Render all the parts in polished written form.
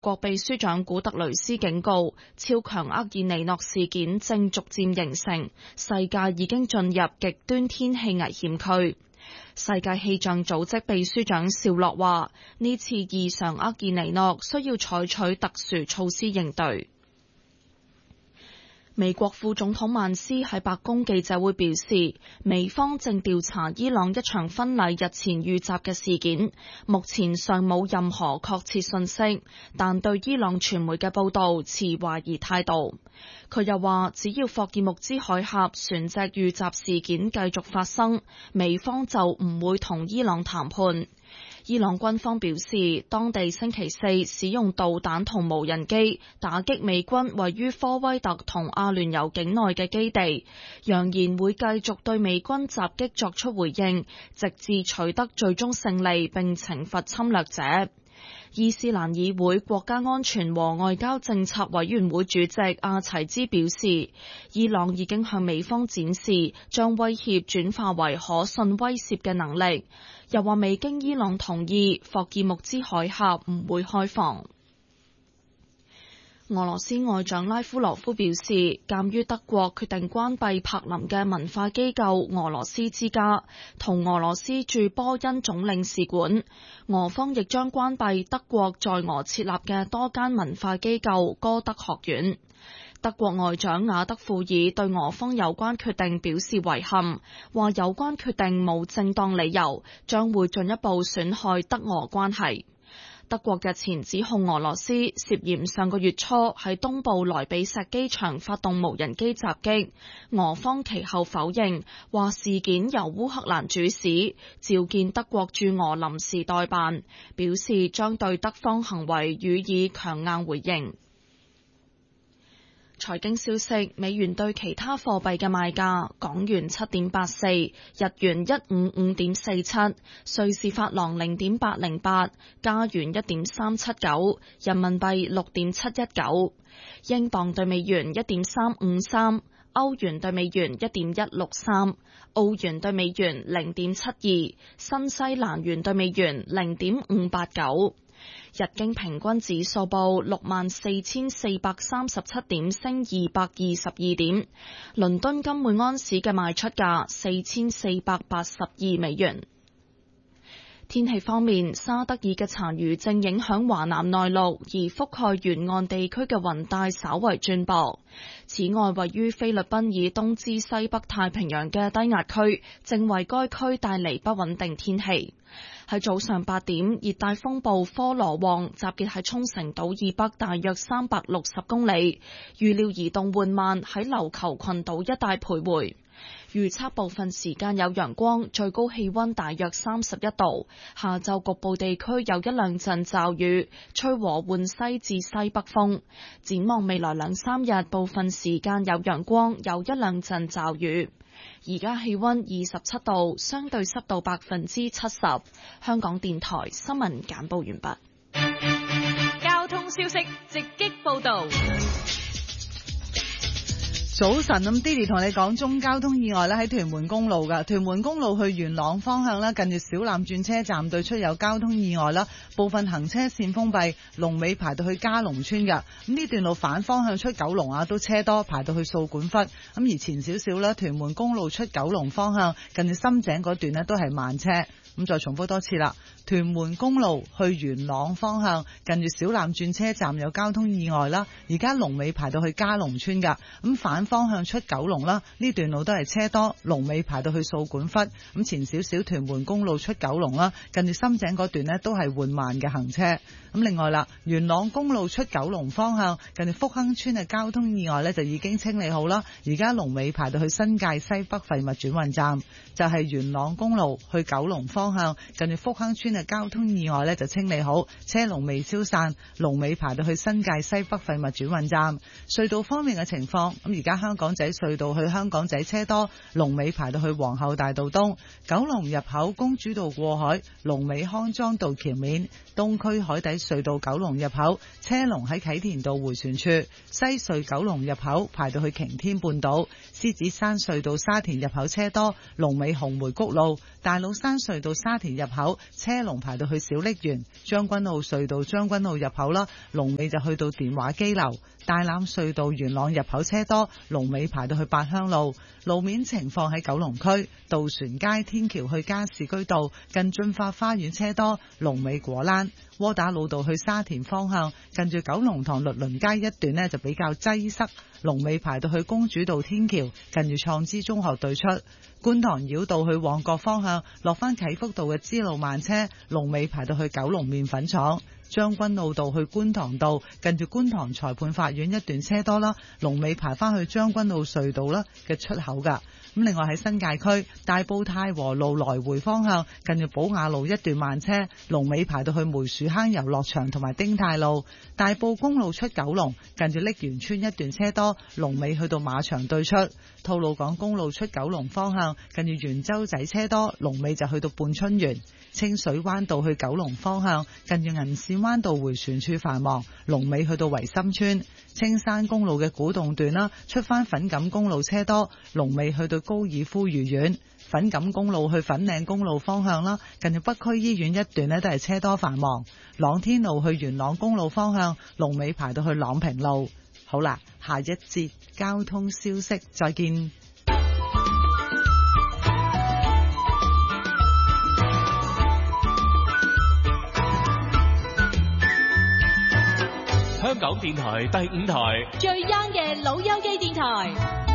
國秘書長古特雷斯警告，超強厄爾尼諾事件正逐漸形成，世界已經進入極端天氣危險區。世界氣象組織秘書長紹洛話，呢次異常厄爾尼諾需要採取特殊措施應對。美國副總統曼斯喺白宮記者會表示，美方正調查伊朗一場婚禮日前遇襲嘅事件，目前尚冇任何確切信息，但對伊朗傳媒嘅報道持懷疑態度。佢又話，只要霍爾木茲海峽船隻遇襲事件繼續發生，美方就唔會同伊朗談判。伊朗軍方表示，當地星期四使用導彈同無人機打擊美軍位於科威特同阿聯酋境內嘅基地，揚言會繼續對美軍襲擊作出回應，直至取得最終勝利並懲罰侵略者。伊斯蘭議會國家安全和外交政策委員會主席阿齊茲表示，伊朗已經向美方展示將威脅轉化為可信威懾嘅能力，又話未經伊朗同意，霍爾木茲海峽唔會開放。俄羅斯外長拉夫羅夫表示，鑑於德國決定關閉柏林嘅文化機構俄羅斯之家同俄羅斯駐波恩總領事館，俄方亦將關閉德國在俄設立嘅多間文化機構歌德學院。德國外長雅德庫爾對俄方有關決定表示遺憾，話有關決定冇正當理由，將會進一步損害德俄關係。德國日前指控俄羅斯涉嫌上個月初喺東部萊比錫機場發動無人機襲擊，俄方其後否認，話事件由烏克蘭主使，召見德國駐俄臨時代辦，表示將對德方行為予以強硬回應。財經消息，美元對其他貨幣嘅賣價：港元7.84，日元155.47，瑞士法郎0.808，加元1.379，人民幣6.719，英鎊對美元1.353，歐元對美元1.163，澳元對美元0.72，新西蘭元對美元0.589。日經平均指數報64,437點，升222點。倫敦金每安士嘅賣出價4,482美元。天氣方面，沙德爾嘅殘餘正影響華南內陸，而覆蓋沿岸地區嘅雲帶稍為轉薄。此外，位於菲律賓以東至西北太平洋嘅低壓區，正為該區帶嚟不穩定天氣。喺早上8點，熱帶風暴科羅旺集結喺沖繩島以北大約360公里，預料移動緩慢喺琉球群島一帶徘徊。預測部分時間有陽光，最高氣溫大約31度。下晝局部地區有一兩陣驟雨，吹和緩西至西北風。展望未來2-3日，部分時間有陽光，有一兩陣驟雨。而家氣溫27度，相對濕度70%。香港電台新聞簡報完畢。 交通消息直擊報道。 早晨，咁 Didi 同你講中交通意外咧，喺屯門公路噶，屯門公路去元朗方向咧，近住小欖轉車站對出有交通意外啦，部分行車線封閉，龍尾排到去嘉龍村噶。咁呢段路反方向出九龍啊，都車多，排到去掃管笏。咁而前少少咧，屯門公路出九龍方向，近住深井嗰段咧都係慢車。咁再重複多次啦，屯門公路去元朗方向，近住小欖轉車站有交通意外啦，而家龍尾排到去嘉龍村噶。咁反方向出九龍啦，呢段路都係車多，龍尾排到去掃管笏。咁前少少屯門公路出九龍啦，近住深井嗰段呢都係緩慢嘅行車。咁另外啦，元朗公路出九龍方向，近住福亨村嘅交通意外呢就已經清理好啦，而家龍尾排到去新界西北廢物轉運站。就係元朗公路去九龍方向，近住福亨村嘅交通意外呢就清理好，車龍未消散，龍尾排到去新界西北廢物轉運站。隧道方面嘅情況，咁而家香港仔隧道去香港仔車多，龍尾排到去皇后大道東。九龍入口公主道過海，龍尾康莊道橋面。東區海底隧道九龍入口車龍喺啟田道迴旋處。西隧九龍入口排到去擎天半島。獅子山隧道沙田入口車多，龍尾紅梅谷路。大老山隧道道沙田入口車龍排到去小瀝源，將軍澳隧道將軍澳入口啦，龍尾就去到電話機樓。大欖隧道元朗入口車多，龍尾排到去八鄉路。路面情況喺九龍區渡船街天橋去加士居道近駿發花園車多，龍尾果欄。窩打老道去沙田方向近住九龍塘律倫街一段呢就比較擠塞，龍尾排到去公主道天橋近住創知中學對出。觀塘繞道去旺角方向落返啟福道嘅支路慢車，龍尾排到去九龍麵粉廠。將軍澳道去觀塘道近住觀塘裁判法院一段車多啦，龍尾排返去將軍澳隧道啦嘅出口噶。咁另外喺新界區大埔太和路來回方向近住寶雅路一段慢車，龍尾排到去梅樹坑遊樂場同埋丁太路。大埔公路出九龍近住瀝源村一段車多，龍尾去到馬場對出。吐露港公路出九龍方向近住元洲仔車多，龍尾就去到半春園。清水灣道去九龍方向近住銀線灣道回旋處繁忙，龍尾去到維深村。青山公路嘅古洞段啦，出返粉錦公路車多，龍尾去到高爾夫御苑。粉錦公路去粉嶺公路方向啦，近住北區醫院一段呢都係車多繁忙。朗天路去元朗公路方向，龍尾排到去朗平路。好啦，下一節交通消息再見。 香港電台第5台最 young 嘅老友記電台，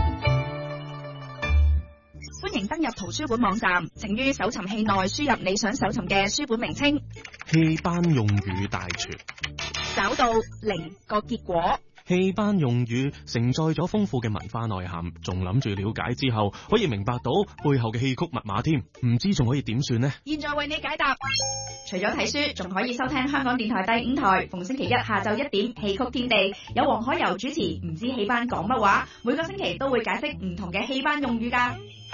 歡迎登入圖書館網站，請於搜尋器內輸入你想搜尋嘅書本名稱。 戲班用語大全， 找到0個結果。 戲班用語承載咗豐富嘅文化內涵，仲諗住了解之後可以明白到背後嘅戲曲密碼添，唔知仲可以點算呢？ 現在為你解答。除咗睇書，仲可以收聽香港電台第5台，逢星期一下晝1點戲曲天地，有黃海柔主持。唔知戲班講乜話，每個星期都會解釋唔同嘅戲班用語㗎。